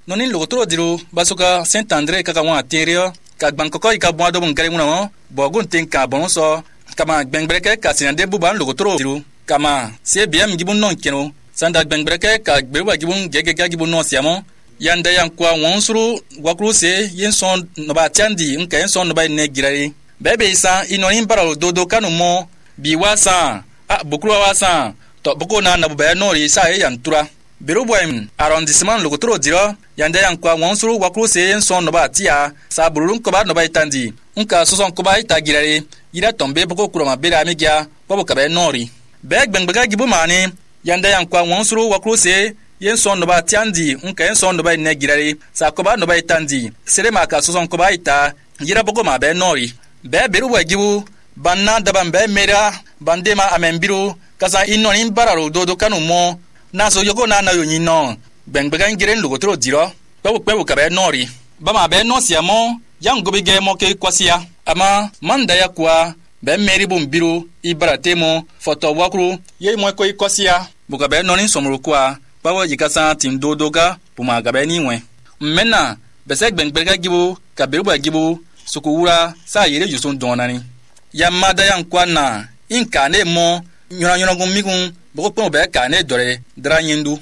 noni logotro diru basuka Saint-André kaka wa terio ka bankoko ika boado bungare nguna bogun tinka bonso kama gbengreke ka sinande buban logotro diru kama CBM gibun non keno sanda gbengreke ka gbewa gibun gegega gibun non siamo yanda yankwa wonsuru wakru se yenson no ba tiandi nka yenson no ba negirari bebe isa inoni bara dodo kanu mo biwasa bokuru wasa to boko na baba nori sa yantura Beruboim arrondissement logotro dira yanda yankwa wonsuru wakru se yenson no ba tia sa burun ko ba no ba itandi nka soson ko ba itagirari ira tombe boko kuroma bera amigia bobo kabe nori beg bengbega gibu mani yanda yankwa wonsuru wakru se yenson no ba tiandi nka yenson no ba negirari sa ko ba no ba itandi serema ka soson ko ba ita ira boko ma be nori be berubo gibu banna daban be mera bandema amembiru kasa inoni bararo dodo kanu mo naso yoko na yonyi no bengbega ngiren logotro diro pewu kabe nori bama be no siamo yango bige mo ke kwasia ama manda yakwa be meri bombiru ibaratemo foto wakru ye mo ko kwasia buka be noni somru kwa bawo yikasa tim dodoga buma gabe niwe mena besek bengbega gibu kaberu ba gibu sukuwura sa yere yusun donani yamada yankwa na inka ne mo nyona gumigun boko be ka ne dore dranyindu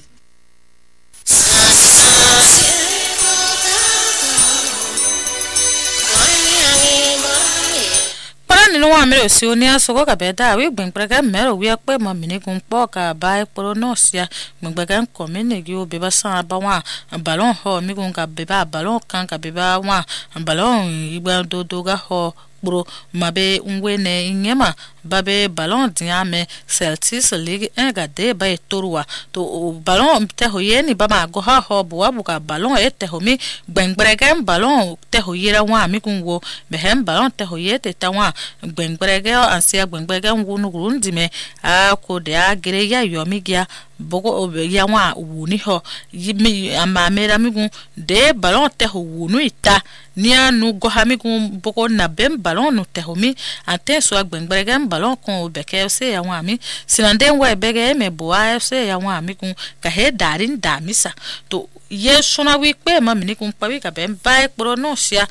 no wa mere osionia soko ka beda we gbengbega mero we pe mo minigun po ka ba eporo no sia gbengbega komene gi o beba san ba wa ballon ho migun ka beba ballon kan ka beba wa ballon igba dodo ga ho bro mabe unwene inyema babe ballon diame Celtics League 1 ga de ba etorua to ballon te hoyeni ba ma go ha ho buwa buka ballon ete homi gbengbega ballon te hoyera wa mi kunwo behem ballon te hoyete ta wa gbengbega ansia gbengbega ngunu grundime a ko de agere ya yomigia bogo ya wa wuni ho yimi amamera migun de ballon te ho wunu ita ni anu go ha migun bogo na bem ballon no te homi ante so gbengbega ballon kon beke se ya wa mi sinande wa bege me boa se ya wa mi kun ka he darin damisa to yesuna wi pe ma mini kun pa wi ka ben ba ekporo no sia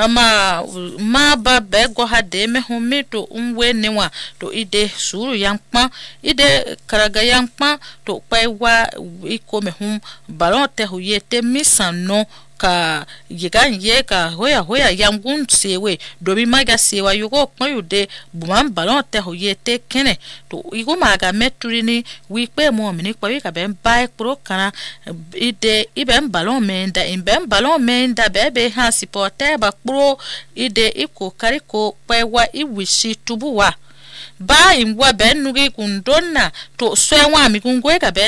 ma ba be go ha de me hu mi to unwe ni wa to ide suru yankpa ide karaga yankpa to pa wa iko me hu ballon te hu yete misano ka yigan ye ka hoya yangun sewe dobi maga sewa yugo payude buman ballon te hoyete kene to igo maga meturini wi pe mo mini kwa wi ka ben bai pro kana ide iben ballon menda imben ballon menda bebe ha supporter ba pro ide iko kariko pewa iwishi tubuwa ba imwa benuge kundona to swewa mi kungwe ka be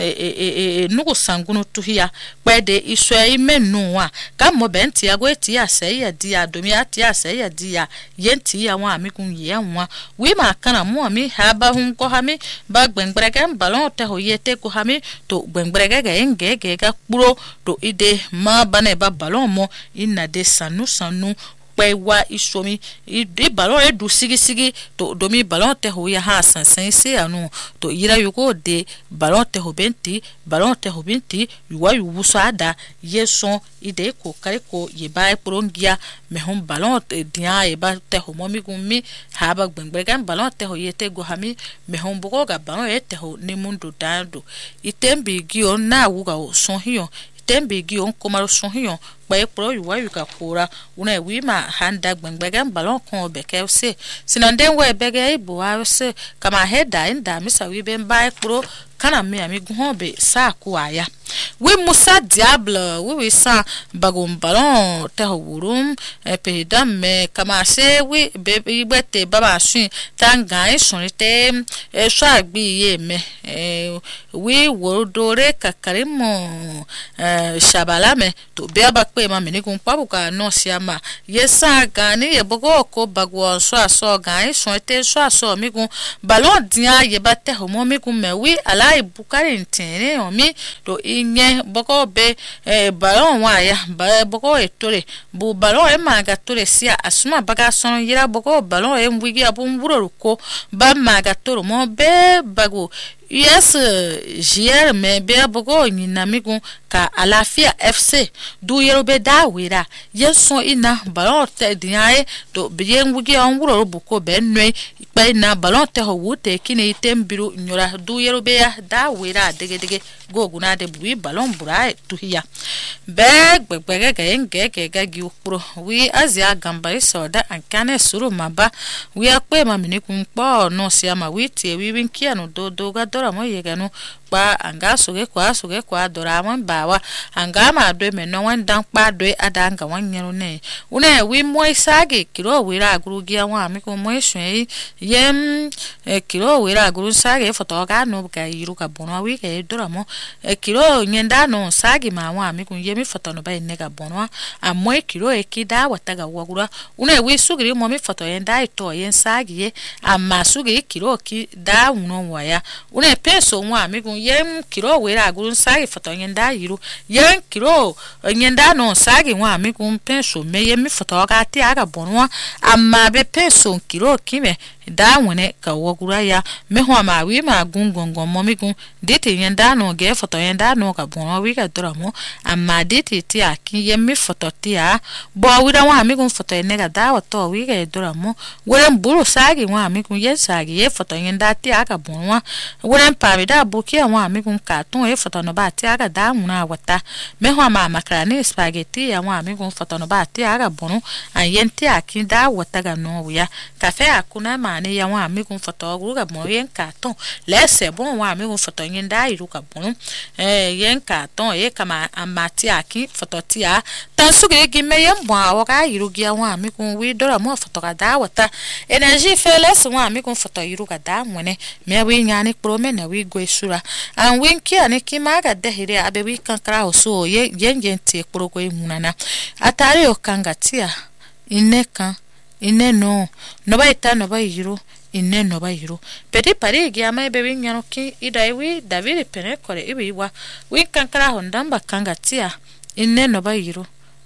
nugo sangunu tuhia kwede iswe imenu wa kamo benti ya gweti ya seya dia domi ati ya seya dia yenti ya wa mi kun ye wa wi ma kana mo mi haba hun ko hami ba gbengrege ballon te hoyete ko hami to gbengrege ga engege ga kpuro to ide ma bane ba ballon mo ina de sanu wa isomi de ballon e du sigi to domi ballon te ho ya ha sansan se anu to yira yugo de ballon te ho binti yuwa yuwusada yeson ide ko kare ko ye ba prongia me hon ballon dia e ba te ho momi gumi ha ba gbengbega ballon te ho yete go hami me hon bogo ga ballon e te ho ni mundu dando itembi gi on na wuga son hiyo tembe gi on komaro son hiyo pa pro yuwa yuka kura una wima handa gbengbega ballon kon beke se sinande we bege ibo wa se kama heda inda misa wi ben ba pro kana me ami ghobe sa kuaya we musa diable we sa bagum ballon te wurum pe dame kama se we be ibete baba sun tanga sonite so agbi ye me we wodore kakarimo shabala me to be abakpe ma me ni kun pabuka no siama yesa gani ye bogo ko bagwo so gan sonite so mi kun ballon dia ye bate homo mi kun me we ala ibukari ntene omi to inye boko be ballon wa ya ba boko etore bu ballon e maga tore sia asuma baga son yira boko ballon e mbigi abun buroro ko ba maga toro mo be bago US jier me be bogo ni namigun ka Alafia FC du yero be da wira yeso ina ballon te diae to bien wugi on wuro buko benwe pe na ballon te ho wute kini tembiru nyora du yero be da wira dege goguna de bui ballon burai tuhiya begbege genge ga gi upro wi azia gamba isoda ankane suru maba wi akpe mamini kumpo no sia ma wi tie wi winkia no do ga dora mo yeganu pa anga soge kwa dora mo bawa anga ma do me no wan dan pa do adanga wanyero ne une wi mo isage kiro wi ra guru gi anwa mi ko mo iswe yem kiro wi ra guru sage foto ga no ga yiru ka bono wi ke dora mo kiro nyenda no sage ma anwa mi ko yemi foto no ba ne ga bono amo kiro ekida wataga wagura une wi sugiri mo mi foto yenda ito yen sage ye amma sugiri kiro ki da uno waya une peso nwa mi ko yem kiro wi ra guru sage foto yenda yiru yen kiro nyenda no sage nwa mi ko peso me yemi foto ga ti aga bono amma be peso kiro kime da wone ka wagura ya me ho ma wi ma gungongo mo mi gun dete yenda no ge foto yenda no ka bono wi ka dora mo amma dete ti aki yemi foto ti a bo wi da wa mi gun foto ne ga da wa to wi ka dora mo wore mburu sagi wa mi gun ye sagi ye foto yenda ti aka bono wore pa mi da buki wa mi gun ka ton ye foto no ba ti aka da muna wata me ho ma makarani spaghetti ya wa mi gun foto no ba ti aka bono an yenti aki da wata ga no ya kafe akuna ma ne ya wa mi gun foto guru ga mo yen ka ton lese bon wa mi gun foto yenda iru ka bono yen ka ton e kama amati aki foto ti a tan sugire gi me yen bon awo ga iru gi wa mi gun wi dora mo foto ga da wata energy feles wa mi gun foto iru ga da mwene me wi nyani pro me na wi go isura an wi ki ani ki ma ga de hire abe wi kan kra oso ye yen ti pro go munana atari o kangatia inekan ine no ba ita no ba yiro ine no ba yiro peti pari gi ama be nyano ki idaiwi David pene kore ibiwa wi kankara hondamba kangatia ine no ba yiro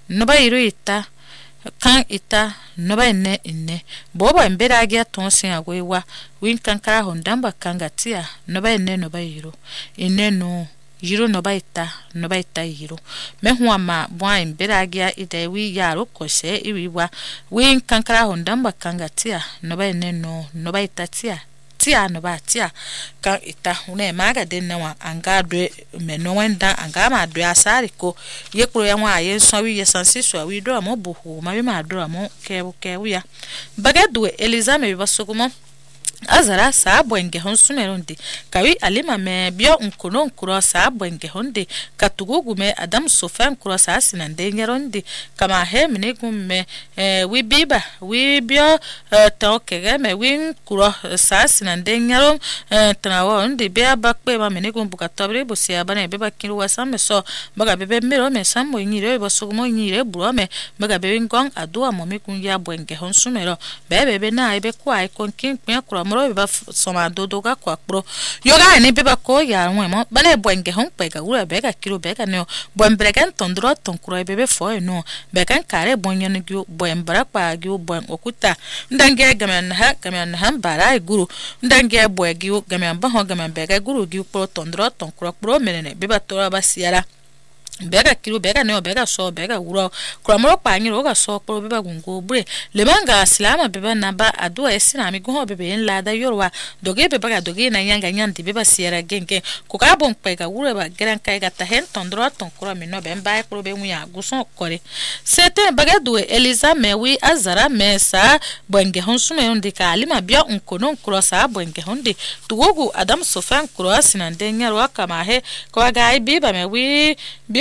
ita kan ita no ba ine boba mbera gi atonsin agwewa wi kankara hondamba kangatia no ba yiro ine no yiro no ba ita yiro me huwa ma bwa imbera gia idaiwi yaro kose ibiwa wi kankara hondamba kangatia no ba ita tia no ba tia ka ita une maga denna wa anga do me no wenda anga ma do asari ko ye kuro ya wa ye so wi ye sansi so wi do mo buhu ma wi ma do mo ke ya bagadu Eliza me basugumo azara sabo enge honsumeronde kawi alima me bio nkono nkuro sabo enge honde katugugu me Adam Sofan kuro sasina ndengeronde kama he mnegume wi biba wi bio tokege me wi kuro sasina ndengeron tanawo ndi bia bakpe ma mnegum bukatabre bosia bana beba kiru wasame so baga bebe mero me sambo nyire bosugumo nyire burome baga bebe ngong adua momikun ya bwenge honsumero bebe na ebe kwa ikonkin kwen kuro ba soma dodo ga kwa pro yoga ni beba ko ya nwemo bale bwenge hon pega ura bega kilo bega no bwembrega tondro tonkuro bebe fo no bega kare bonyo ni gyo bwembra pa gyo bwen okuta ndange gamen ha bara guru ndange bwegi gamen ba ho gamen bega guru gyo pro tondro tonkuro pro menene beba tora basiara bega kilo bega no bega so bega uro kramoro panyiro ga so pro beba gungo bre le manga silama beba naba adu esina mi go bebe en la da yorwa doge beba ga doge na yanga nyanti beba siera genke ko ka bon pega uro ba gran kai ga ta hen tondro ton kro mi no ben ba pro be muya guson kore sete baga du Eliza mewi azara mesa bwenge honsume onde ka alima bia unkono kro sa bwenge honde tugogu Adam Sofan kro asina ndenyarwa kama he ko ga beba mewi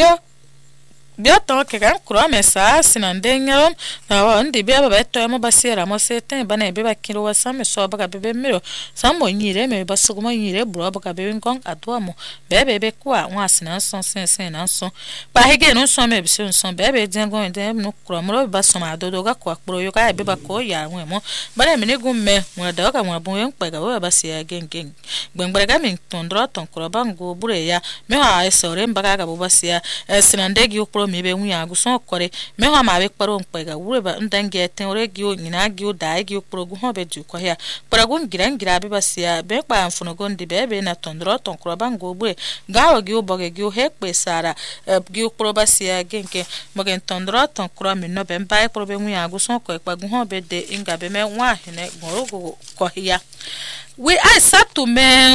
bio to ke kan kuro mesa sinandengero na wandi bia baba to mo basira mo sete bana beba kiro wasame so baga bebe miro sambo nyire me basugumo nyire bro baga bebe ngong atwa mo bebe kwa wasina son sen na son ba hege no so me biso son bebe dengo de no kuro mo basoma dodo ga kwa kuro yo ka beba ko ya nwe mo bana me ne gumme mo da ka mo bon yen pega wa basia gengeng gbengbere ga min tondro ton kuro bango bure ya me ha esore mbaga ga basia sinandegi pro mi be wi agu so kore me ho ma be paro mpega wure ba ndange tenore gi o nyina gi o dai gi o pro gu ho be du ko ya para gun girangira be basia be pa mfuno gondi be na tondro tonkro bango bure gawo gi o boge gi o hekpe sara gi o pro basia genke bogen tondro tonkro mi no be mba pro be wi agu so ko pa gu ho be de inga be me wa hene goro ko ya we aisatu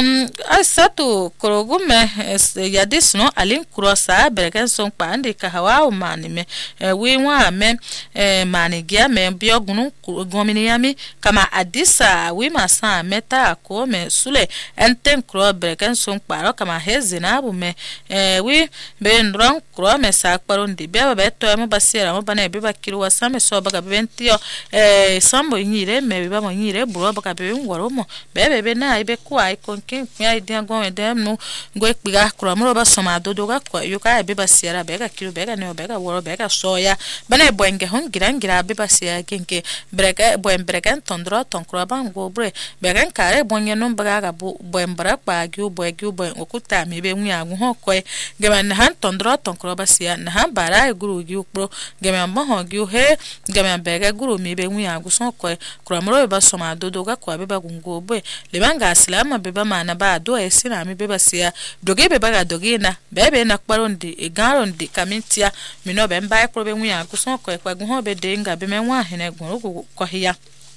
korogu me yadis no alin krosa bergen son pande ka hawa mani me we wa me mani gia me biogunu gomini yami kama adisa we masa meta ko me sule enten kro bergen son paro kama hezina bu me we be ndron kro me sa paron di be to mo basira mo bana be bakiru wasame so baga bentio sambo nyire me be ba mo nyire buro baga be ngoro mo bebe na ibe kwa ikonke ya idea gome dem no go ekpiga kro mo ba soma dodo ga kwa yuka be basira bega kiru bega ne bega woro bega soya bana boenge hon girangira be basia kenke brega brega tondro tonkro bango bre bega kare bonye no baga ga boembra pa gyu okuta mi be nwi agu ho ko gema na han tondro tonkro basia na han bara guru gyu pro gema mo ho gyu he gema bega guru mi be nwi agu so ko kro mo ba soma dodo ga kwa be ba gungo bre le banga salama beba mana ba do esina mi beba sia doge beba ga doge na bebe na kparondi egarondi kamintia mi no be mba ekro be nwi aguso ko ekwa gu ho be de nga be menwa hene gun ko hiya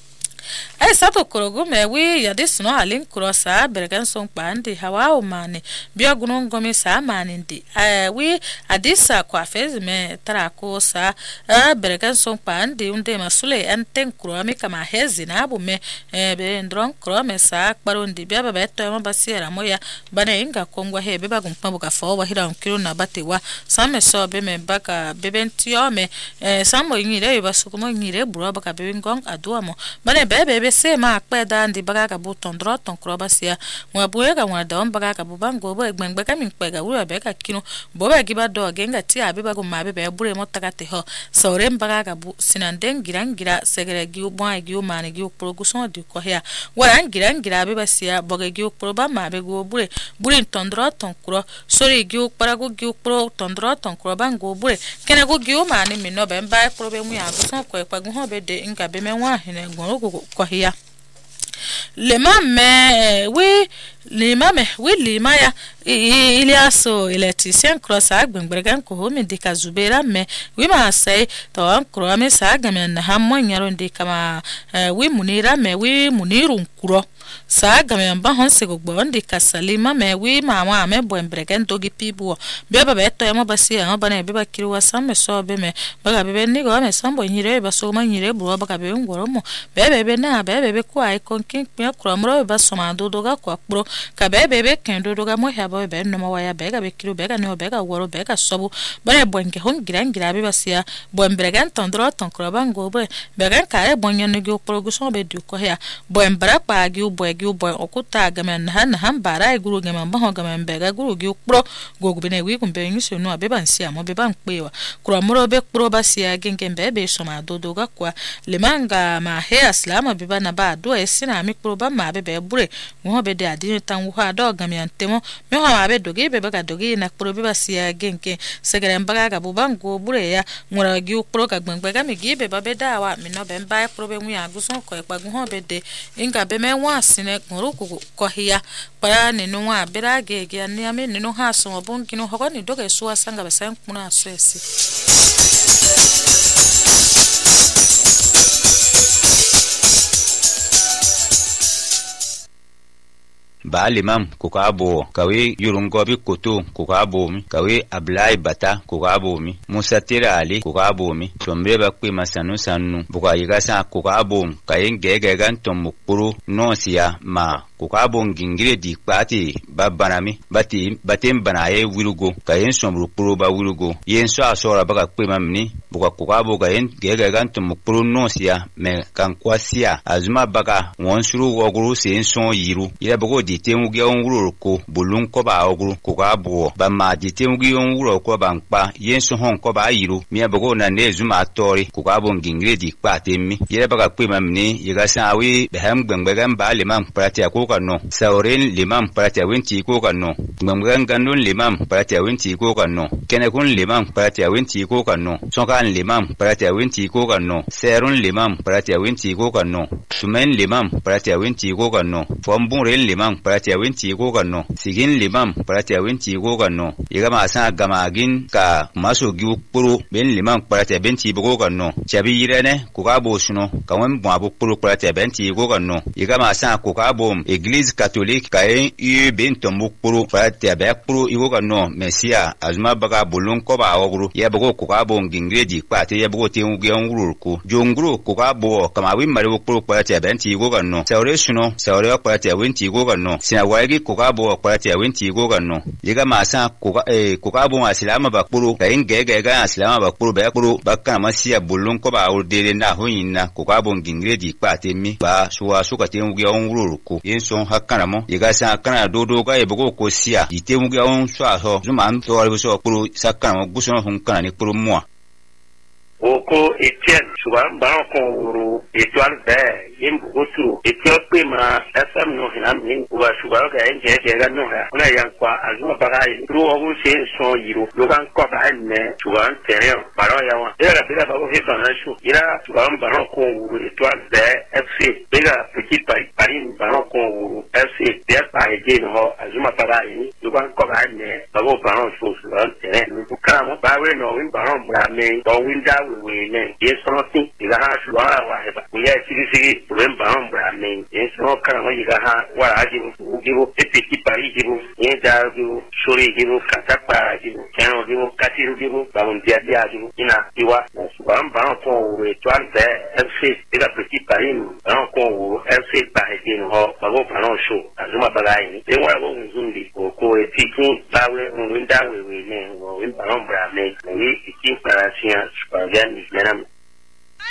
sato korogo me we ya des no alin krosa bergan son pande hawa o mane bia gunon gomi sa mane ndi we adisa kwa fez me tara ko sa bergan son pande unde masule enten kroami kama hezina bu me be ndron krome sa kparondi bia ba beto mo basira moya bane inga kongwa he be ba gumpa buka fo wa hira kilo na batewa same so be me baka bebentio me samo nyire ba sukumo nyire bro baka be ngong adua mo bane bebe se ma akpeda ndi baga ka bu tondro tonkro basia mwa buega mwa da baga ka bu bango bo egbengbe ka minpega wura be ka kino bo ba giba do genga ti abi ba go ma be bure mo takate ho sore baga ka bu sinanden girangira segere gi bo gi o mane gi o production di ko ya wara girangira be basia bo gi o pro ba ma be go bure tondro tonkro sori gi o para go gi o pro tondro tonkro bango bure kene go gi o mane mi no be mba pro be mu ya go so ko pa go ho be de inga be me wa hene go ko hiya le mame limaya iliaso electricien cross agbengbergan ko homi de kazubera me we ma sai to an krome sa game na hammo nyaro de kama we munira me we munirun kuro sa game ba hon se gogbo de kasalima me we mama me boembregan dogi pibu be ba beto emo basia no bana be ba kirwa samme so be me ba be ni go me sambo nyire ba so ma nyire bro ba be ngoro mo be na be kwa icon king me kromro ba so ma doga kwa pro ka be kendo doga mo ha ba be no ma waya be ga be kiro be ga no be ga woro be ga sobu bana bonke hon girangira be basia boembregan tondro tonkro bango be ga kare bonyo no go production be du ko ya boembra pa gi boy okuta gamen han bara guru gamen ba gamen be ga guru gi pro go go bene wi kumbe nyuso no be ban sia mo be ban kwewa kro moro be pro basia gengen be so ma doga kwa le manga ma he aslama be bana ba do esina mi pro ba ma be bure mo be de adini tan wa do gamen temo me ho ma be doge be ga doge na pro be basia gengen segere mbaga ga bu bango bure ya ngora gi pro ga gbangba ga mi gi be ba be da wa mi no be mba pro be mu ya guson ko e pa gu ho be de inga be me wa sine ngoro ko hiya para ni no wa bera ge ge ni ame ni no ha so bon kino ho ni doge suwa sanga be san kuna swesi ba limam kukabo kawe yurungo bi koto kukabo mi kawe ablai bata kukabo mi musa tira ali kukabo mi sombe ba kwe masanu sanu buka yiga sa kukabo kayen gege gan tomukuru nosia ma kukabo ngingire di pati babanami batem banaye wirugo kayen somru puru ba wirugo yen so asora baka kwe mamni buka kukabo kayen gege gan tomukuru nosia me kan kwasia azuma baka wonsuru woguru sen son yiru ila bako di temugi on wuro ko bulun ko ba oguru ko ga bo ba ma di temugi on wuro ko ba npa yenso hon ko ba yiru mi abago na ne zuma tori ko ga bo ngingre di pa temi yele ba ka pe mamni ye ga sa wi be ham gbangba ga ba le man prati ko ka no sauren limam parati awenti ko ka no ngamgan gandun limam parati awenti ko ka no kenekun limam parati awenti ko ka no sonkan limam parati awenti ko ka no serun limam parati awenti ko ka no sumen limam parati awenti ko ka no fombunren limam parati awenti ko ka no sigin limam parati awenti ko ka no igama sa gamagin ka maso giu puru ben limam parati awenti ko ka no chabi irene ko ka bo suno ka wen bo puru parati awenti ko ka no igama sa ko ka bo église catholique ka en ben tombu puru parati awenti puru iko ka no mesia azuma baga bulun ko ba wogru ya bago ko ka bo ngingredi kwate ya bago te ngi nguru ko jongru ko ka bo kama wi mari puru parati awenti ko ka no saure suno saure parati awenti ko ka no sina waigi ko ka bo parati awenti ko ka no igama sa ko ka bo asilama ba puru ka ingege ga asilama ba puru ba puru bakka masia bulun ko ba urdere na hoyina ko ka bo ngingredi kwate mi ba suwa suka te ngi nguru ko yenson hakana mo igasa kana dodo ga ebogo ko sia ite ngi on swa ho zuman to albo so puru sakana mo gusono hun kana ni puru mo Oko Etienne Suban Baron Étoile Vert Yem Bosu Etienne ma FM no hinam Uba Suban ga nje ga no ha ona yankwa azuma bagai ru ogu se so yiro logan ko ba ne Suban terrain Baron yawa era bila ba he kana shu ira Suban Baron Étoile Vert FC bila petit Paris Baron FC dia pa ege no azuma bagai logan ko ba ne ba Baron Suban terrain ko kama ba we no win Baron bra me do winda we ne yes something iga ha shwa wa heba we ya sigi remember ambra me yes no kana iga ha wa aji ugibo epiki pari gibo yenda gibo shori gibo katapa gibo kano gibo katiru gibo bawundia dia gibo ina iwa ambra ko we twante FC iga petit pari no ko FC pa hedin ho bago pano show azuma balai ni wa go nzundi ko etiki bawe winda we ne wo ambra me ni iki para sia Again,